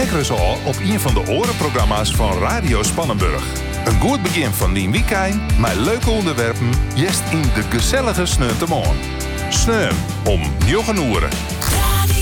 Kijken ze al op een van de orenprogramma's van Radio Spannenburg. Een goed begin van die weekend met leuke onderwerpen. Jest in de gezellige Sneuntemoorn. Sneum om 9 uur.